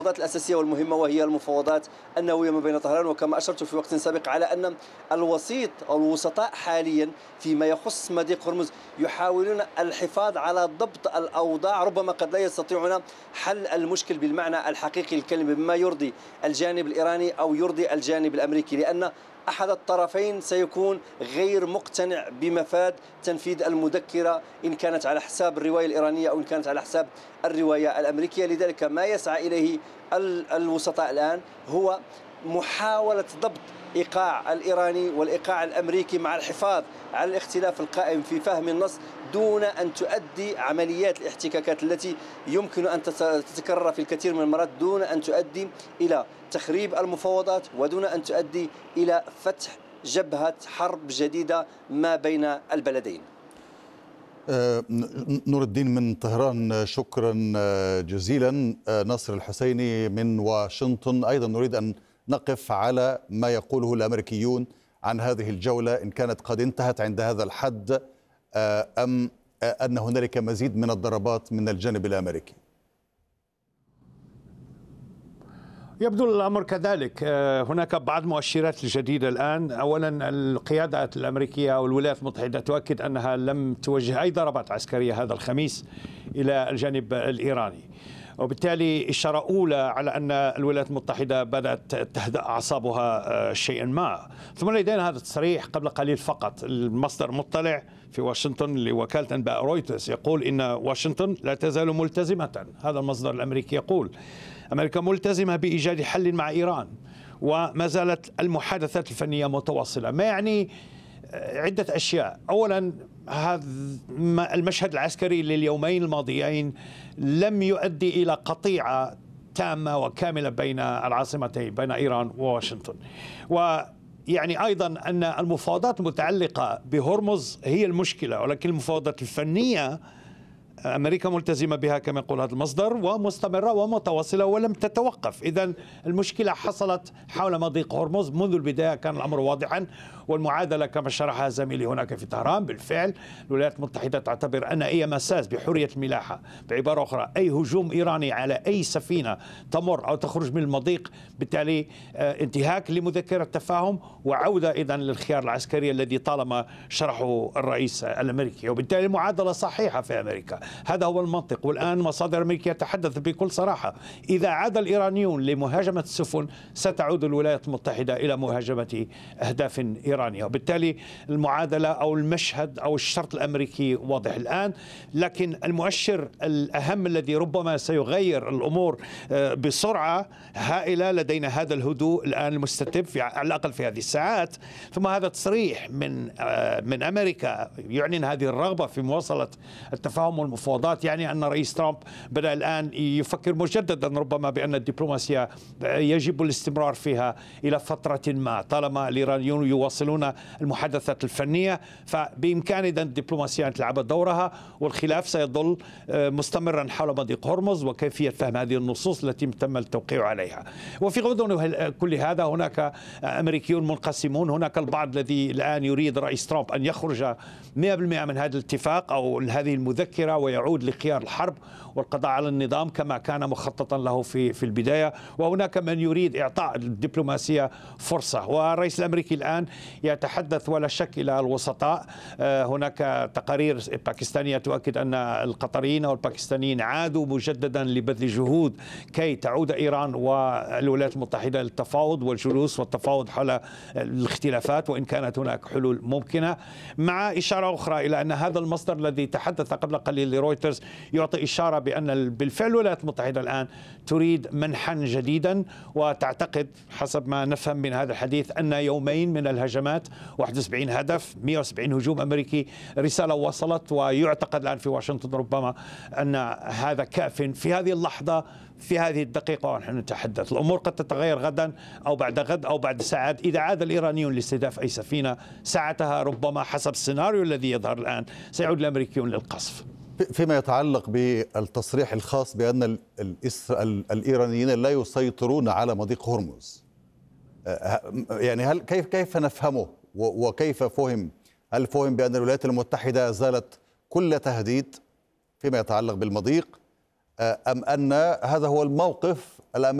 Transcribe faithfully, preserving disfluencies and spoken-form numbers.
الأساسية والمهمة، وهي المفاوضات النووية ما بين طهران. وكما أشرت في وقت سابق على أن الوسيط أو الوسطاء حاليا فيما يخص مضيق هرمز يحاولون الحفاظ على ضبط الأوضاع، ربما قد لا يستطيعون حل المشكل بالمعنى الحقيقي للكلمة بما يرضي الجانب الإيراني أو يرضي الجانب الأمريكي، لأن أحد الطرفين سيكون غير مقتنع بمفاد تنفيذ المذكرة إن كانت على حساب الرواية الإيرانية أو إن كانت على حساب الرواية الأمريكية. لذلك ما يسعى إليه الوسطاء الآن هو محاولة ضبط إيقاع الإيراني والإيقاع الأمريكي مع الحفاظ على الاختلاف القائم في فهم النص، دون أن تؤدي عمليات الاحتكاكات التي يمكن أن تتكرر في الكثير من المرات، دون أن تؤدي إلى تخريب المفاوضات ودون أن تؤدي إلى فتح جبهة حرب جديدة ما بين البلدين. نور الدين من طهران، شكرا جزيلا. ناصر الحسيني من واشنطن، أيضا نريد أن نقف على ما يقوله الأمريكيون عن هذه الجولة، إن كانت قد انتهت عند هذا الحد أم أن هنالك مزيد من الضربات من الجانب الأمريكي. يبدو الأمر كذلك. هناك بعض مؤشرات جديدة الآن. أولا القيادة الأمريكية والولايات المتحدة تؤكد أنها لم توجه أي ضربات عسكرية هذا الخميس إلى الجانب الإيراني، وبالتالي إشارة أولى على أن الولايات المتحدة بدأت تهدأ أعصابها شيئا ما. ثم لدينا هذا التصريح قبل قليل فقط، المصدر مطلع في واشنطن لوكالة أنباء رويترز يقول إن واشنطن لا تزال ملتزمة، هذا المصدر الأمريكي يقول أمريكا ملتزمة بإيجاد حل مع إيران وما زالت المحادثات الفنية متواصلة، ما يعني عدة أشياء. أولا هذا المشهد العسكري لليومين الماضيين لم يؤدي إلى قطيعة تامة وكاملة بين العاصمتين، بين إيران وواشنطن. ويعني أيضا أن المفاوضات المتعلقة بهرمز هي المشكلة، ولكن المفاوضات الفنية أمريكا ملتزمة بها كما يقول هذا المصدر ومستمرة ومتواصلة ولم تتوقف. إذن المشكلة حصلت حول مضيق هرمز منذ البداية، كان الأمر واضحا. والمعادلة كما شرحها زميلي هناك في طهران، بالفعل الولايات المتحدة تعتبر أن أي مساس بحرية الملاحة، بعبارة أخرى أي هجوم إيراني على أي سفينة تمر أو تخرج من المضيق بالتالي انتهاك لمذكرة تفاهم وعودة إذن للخيار العسكري الذي طالما شرحه الرئيس الأمريكي، وبالتالي المعادلة صحيحة في أمريكا. هذا هو المنطق. والآن مصادر أمريكية تتحدث بكل صراحة، إذا عاد الإيرانيون لمهاجمة السفن ستعود الولايات المتحدة إلى مهاجمة أهداف إيرانية، وبالتالي المعادلة أو المشهد أو الشرط الأمريكي واضح الآن. لكن المؤشر الأهم الذي ربما سيغير الأمور بسرعة هائلة، لدينا هذا الهدوء الآن المستتب في على الأقل في هذه الساعات، ثم هذا تصريح من من أمريكا يعلن هذه الرغبة في مواصلة التفاهم والمفاوضات، يعني أن رئيس ترامب بدأ الآن يفكر مجددا ربما بأن الدبلوماسية يجب الاستمرار فيها إلى فترة ما، طالما الإيرانيون يواصلون المحادثات الفنية فبإمكان إذن الدبلوماسية أن تلعب دورها، والخلاف سيظل مستمرا حول مضيق هرمز وكيفية فهم هذه النصوص التي تم التوقيع عليها. وفي غضون كل هذا هناك أمريكيون منقسمون، هناك البعض الذي الآن يريد رئيس ترامب أن يخرج مئة بالمئة من هذا الاتفاق أو هذه المذكرة ويعود لخيار الحرب والقضاء على النظام كما كان مخططا له في في البداية، وهناك من يريد إعطاء الدبلوماسية فرصة. والرئيس الأمريكي الآن يتحدث ولا شك إلى الوسطاء. هناك تقارير باكستانية تؤكد أن القطريين والباكستانيين عادوا مجددا لبذل جهود كي تعود إيران والولايات المتحدة للتفاوض والجلوس والتفاوض حول الاختلافات، وإن كانت هناك حلول ممكنة، مع إشارة أخرى إلى أن هذا المصدر الذي تحدث قبل قليل لرويترز يعطي إشارة بأن بالفعل الولايات المتحدة الآن تريد منحا جديدا، وتعتقد حسب ما نفهم من هذا الحديث أن يومين من الهجمات واحد وسبعين هدف مئة وسبعين هجوم أمريكي، رسالة وصلت، ويعتقد الآن في واشنطن ربما أن هذا كاف في هذه اللحظة في هذه الدقيقة ونحن نتحدث. الأمور قد تتغير غدا أو بعد غد أو بعد ساعات إذا عاد الإيرانيون لاستهداف أي سفينة، ساعتها ربما حسب السيناريو الذي يظهر الآن سيعود الأمريكيون للقصف. فيما يتعلق بالتصريح الخاص بأن الإيرانيين لا يسيطرون على مضيق هرمز، يعني هل كيف كيف نفهمه وكيف فهم؟ هل فهم بأن الولايات المتحدة زالت كل تهديد فيما يتعلق بالمضيق، أم أن هذا هو الموقف الأمريكي